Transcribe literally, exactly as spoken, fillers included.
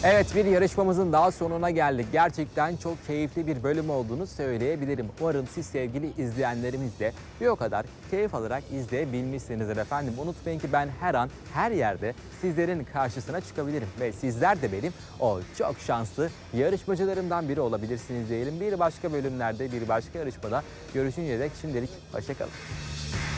Evet, bir yarışmamızın daha sonuna geldik. Gerçekten çok keyifli bir bölüm olduğunu söyleyebilirim. Umarım siz sevgili izleyenlerimiz de bir o kadar keyif alarak izleyebilmişsinizdir efendim. Unutmayın ki ben her an her yerde sizlerin karşısına çıkabilirim. Ve sizler de benim o çok şanslı yarışmacılarımdan biri olabilirsiniz diyelim. Bir başka bölümlerde, bir başka yarışmada görüşünceye dek şimdilik hoşça kalın.